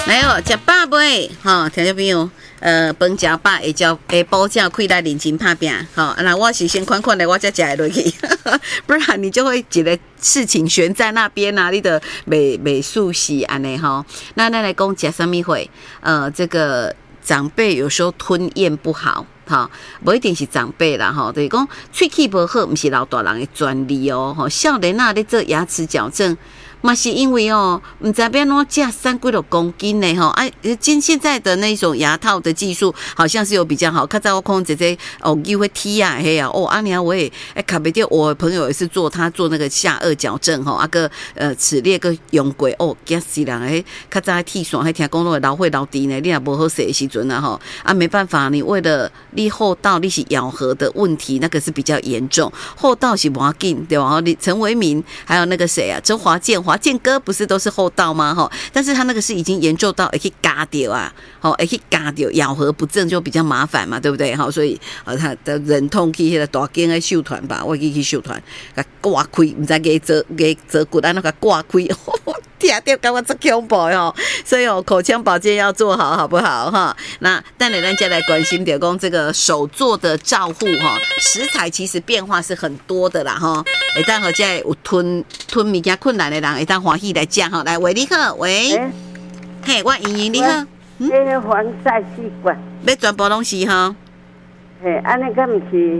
来哦，食饱未？吼，听众朋友，饭食饱会补觉开来认真打拼。吼，那我是先款款的，我才食会落去，不然你就会觉得事情悬在那边啊，你的袂熟悉安尼吼。那咱来讲食什么会？这个长辈有时候吞咽不好。哈，不一定是长辈啦，哈，就是讲喙齿不好，不是老大人的专利哦，哈，少年啊，咧做牙齿矫正，嘛是因为哦，唔知边喏价3几多公斤呢，哈，现在的那种牙套的技术好像是有比较好，较早我看姐姐哦，又会剔啊，嘿啊，哦，阿娘我也卡不掉，我朋友也是他做那个下颚矫正，哈，个齿列个用过，哦，惊死人诶，较早剃线，还听讲都会老血老滴呢，你也无好势的时阵啊，哈，没办法，你为了你后道你是咬合的问题，那个是比较严重。后道是不要紧，对吧？陈为民还有那个谁啊，周华健哥不是都是后道吗？哈，但是他那个是已经严重到会去嘎掉啊，好，会去嘎掉，咬合不正就比较麻烦嘛，对不对？好，所以他的忍痛去那个大间的秀团吧，我去秀团，给挂开，唔知给折骨安那个挂开。听到感觉足恐怖哦，所以口腔保健要做好，好不好哈？那但是咱再来关心点讲这个手作的照护哈，食材其实变化是很多的啦哈。会当好在有吞物件困难的人，会当欢喜来食哈。来，喂，你好，喂，嘿，我莹莹你好， 防晒习惯， 要全部拢是哈？ 嘿，安尼敢毋是？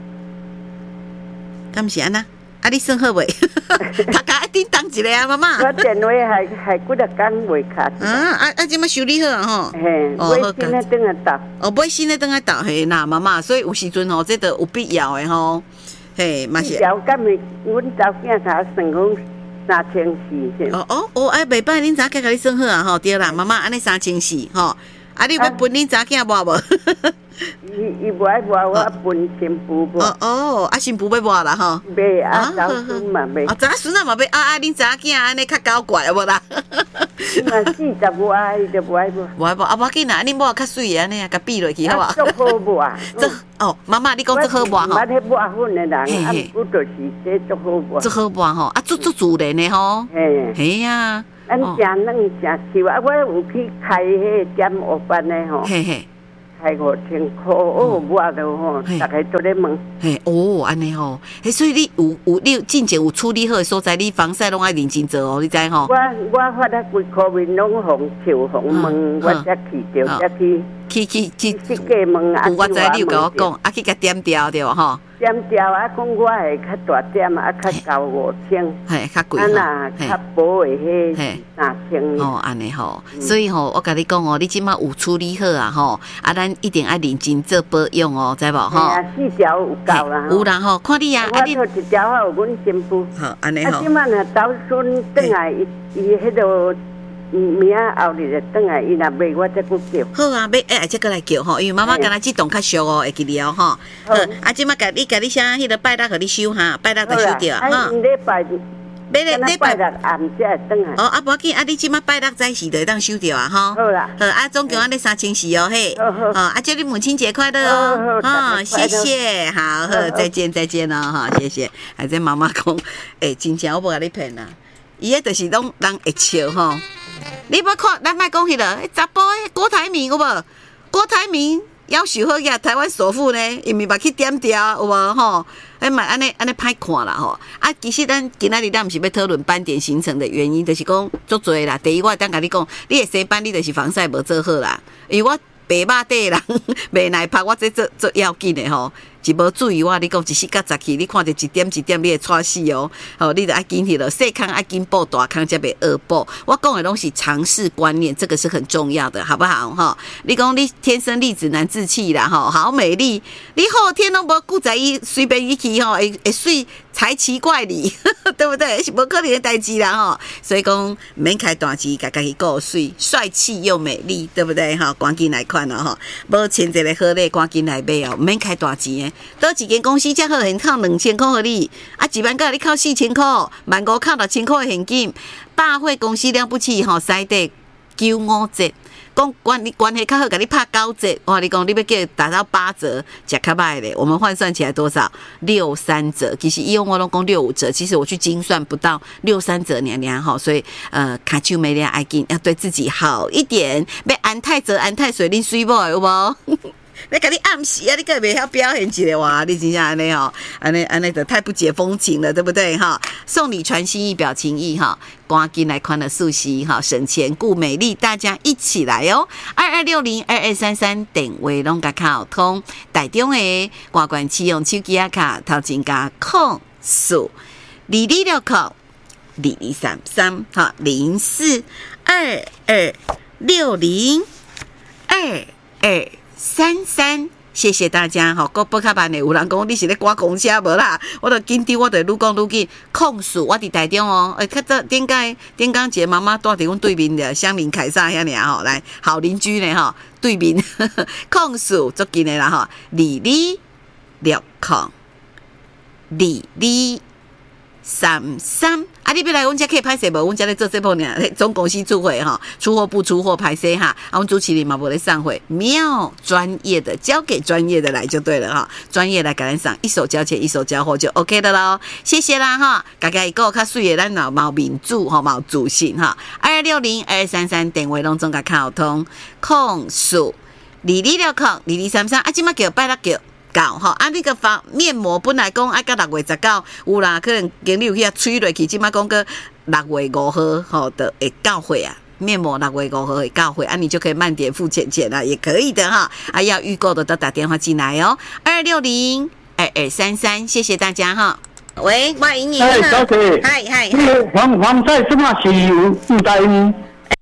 敢毋是安那？啊，你算好未？他家一叮当一个啊，妈妈。 我电话还几多工未卡。 即马修理好啊吼。 嘿，买新的等下到。 哦，买新的等下到，嘿，那妈妈，所以有时阵吼，这都有必要的吼。嘿，嘛是。要敢是阮查囝才算讲3400。 哦，哎，袂歹，恁查囝甲你算好啊吼，对啦，妈妈，安尼3400吼。啊，你要分恁查囝无？ 伊无爱抹，我分新妇抹。 啊，新妇要抹啦吼。 袂啊，早孙嘛袂。 早孙啊嘛袂恁查囝安尼较搞怪无啦。 嘛40外就无爱抹。 无爱抹，无要紧啦，恁抹较水安尼啊，甲闭落去好无？ 足好抹。 妈妈，你讲足好抹吼。 我迄抹粉的人，不就是这足好抹。 足好抹吼，足自然的吼。嘿呀。 咱食软食熟啊！我有去开迄减黑斑的吼，开5000块，抹了吼，大家都咧问。 安尼吼，所以你你之前有处理好的所在，你防晒拢爱认真做哦，你知吼？ 我发了规块面拢红树红问，我才去掉，才去去过问啊。 我知你有甲我讲，去甲点掉对吧？吼。 点掉啊，讲我会较大点啊，较高5000， 嘿，较贵吼。啊，较薄的迄3000。 哦，安尼吼，所以吼，我甲你讲哦，你即马有处理好啊吼，咱一定爱认真做保养哦，知无吼 ？4条有够啦。 有啦吼，看你啊， 你一条有阮新妇。 好，安尼吼。 即马若早孙转来，伊迄个。明后日就转来，伊若买我再去叫。 好啊，买再过来叫吼，因为妈妈敢若激动较俗哦，会记了吼。好，即马你写迄个拜六互你收哈，拜六就收掉哈。 礼拜六暗才会转来。 无要紧，你即马拜六早时就会当收掉啊吼。 好啦。 好，总共安尼3400哦嘿。 好。 祝你母亲节快乐哦。谢谢，好，再见哦哈，谢谢。还在妈妈讲，真正我无甲你骗啦，伊迄就是拢人会笑吼。你要看，咱莫讲迄个查甫诶，郭台铭有无？郭台铭要求好个台湾首富呢，因为嘛去点掉有无吼？嘛安尼歹看啦吼。其实咱今仔日咱毋是要讨论斑点形成的原因，就是讲足多啦。第一，我当甲你讲，你会生斑，你就是防晒无做好啦。因为我白肉底人袂耐拍，我这做要紧的吼。是无注意我，你讲一时甲十去，你看到一点，你会喘死哦。你就爱紧去了，细康爱紧补，大康才袂恶补。我讲的东西常识观念，这个是很重要的，好不好？哈，你讲你天生丽质难自弃啦，哈，好美丽，你后天拢无顾在伊随便一去吼，会水才奇怪你，对不对？是无可能的代志啦，哈。所以讲免开大钱，家己顾水，帅气又美丽，对不对？哈，赶紧来看哦，哈，无穿一个好礼，赶紧来买哦，免开大钱的。倒一间公司才好，现扣2000块给你，一万个你扣4000块，15000扣6000块的现金。百货公司了不起吼，西地95折讲关系较好，给你拍9折，哇！你讲你要叫达到8折，吃较歹咧。我们换算起来多少？63折。其实以往我拢讲65折，其实我去精算不到63折娘哈。所以卡手没俩爱紧，要对自己好一点。要安泰泽、安泰水，恁水某有无？你甲你暗示啊，你个袂晓表现一个哇！你真正安尼哦，安尼就太不解风情了，对不对哈？送礼传心意，表情意哈，赶紧来款的素息哈，省钱顾美丽，大家一起来哦！22602233电话拢甲卡通，台中的外观启用手机卡头前加控数22602233哈0422602233，谢谢大家哈！各不卡班的有人讲你是咧赶公车无啦？我著紧张，我著愈讲愈紧。控诉我伫台中哦，较早顶间节妈妈住伫阮对面的香林凯撒遐尔吼，来好邻居呢吼，对面控诉足近的啦吼，22602233。啊，你要来阮遮可以拍摄无？阮遮咧做节目呢，总公司出货哈，出货不出货拍摄哈。啊，阮主持人嘛无咧上会，妙，专业的交给专业的来就对了哈，专业来给咱上，一手交钱一手交货就 OK 的咯。谢谢啦哈，大家一个较水的咱有民主吼，有自信哈。22602233电话拢总甲敲通，控诉22602233啊，即马叫拜六叫。到吼啊！你个防面膜本来讲爱到6月19有啦，可能经理有去吹落去，即马讲个6月5号吼的会到货啊。面膜6月5号会到货啊，你就可以慢点付钱啦，也可以的哈。啊，要预购的都打电话进来哦，22602233，谢谢大家哈。喂，我迎你。 小姐， 嗨， 黄菜什么是有带呢？